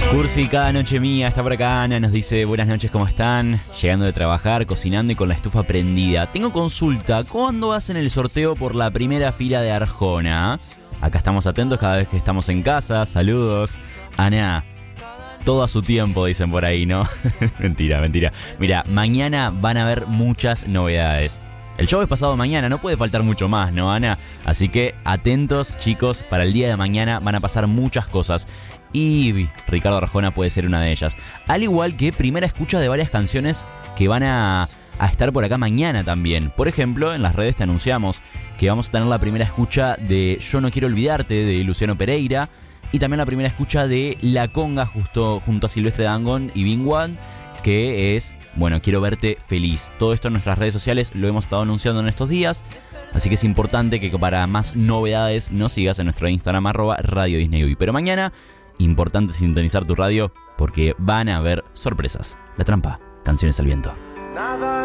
Cursi, cada noche mía, está por acá Ana, nos dice buenas noches, ¿cómo están? Llegando de trabajar, cocinando y con la estufa prendida. Tengo consulta, ¿cuándo hacen el sorteo por la primera fila de Arjona? Acá estamos atentos cada vez que estamos en casa, saludos. Ana, todo a su tiempo, dicen por ahí, ¿no? Mentira. Mira, mañana van a haber muchas novedades. El show es pasado mañana, no puede faltar mucho más, ¿no, Ana? Así que atentos, chicos, para el día de mañana van a pasar muchas cosas. Y Ricardo Arjona puede ser una de ellas. Al igual que primera escucha de varias canciones que van a estar por acá mañana también. Por ejemplo, en las redes te anunciamos que vamos a tener la primera escucha de Yo no quiero olvidarte, de Luciano Pereira. Y también la primera escucha de La Conga, junto a Silvestre Dangond y Bing One, que es, bueno, Quiero verte feliz. Todo esto en nuestras redes sociales lo hemos estado anunciando en estos días. Así que es importante que para más novedades nos sigas en nuestro Instagram @Radio Disney Uy. Pero mañana, importante sintonizar tu radio porque van a haber sorpresas. La Trampa, Canciones al Viento.